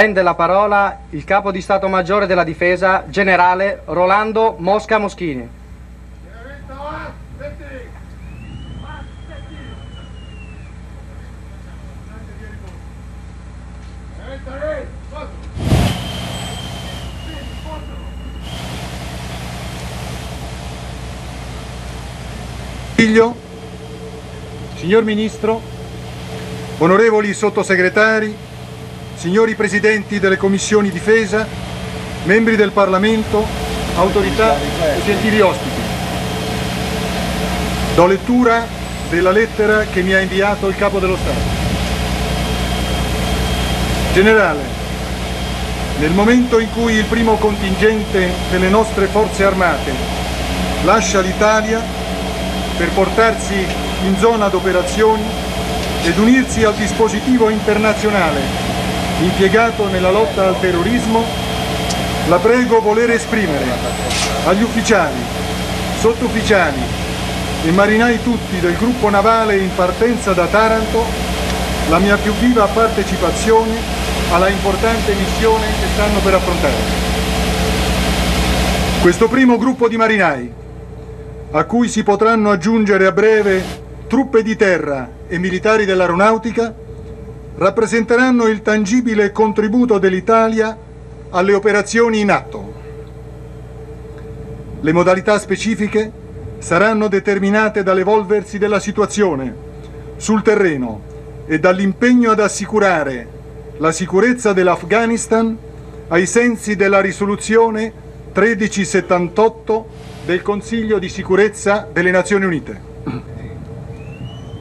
Prende la parola il Capo di Stato Maggiore della Difesa, generale Rolando Mosca Moschini. Signor Ministro, onorevoli sottosegretari, signori presidenti delle commissioni difesa, membri del Parlamento, autorità e gentili ospiti. Do lettura della lettera che mi ha inviato il Capo dello Stato. Generale, nel momento in cui il primo contingente delle nostre forze armate lascia l'Italia per portarsi in zona d'operazioni ed unirsi al dispositivo internazionale impiegato nella lotta al terrorismo, la prego voler esprimere agli ufficiali, sottufficiali e marinai tutti del gruppo navale in partenza da Taranto la mia più viva partecipazione alla importante missione che stanno per affrontare. Questo primo gruppo di marinai, a cui si potranno aggiungere a breve truppe di terra e militari dell'aeronautica, rappresenteranno il tangibile contributo dell'Italia alle operazioni in atto. Le modalità specifiche saranno determinate dall'evolversi della situazione sul terreno e dall'impegno ad assicurare la sicurezza dell'Afghanistan ai sensi della risoluzione 1378 del Consiglio di sicurezza delle Nazioni Unite.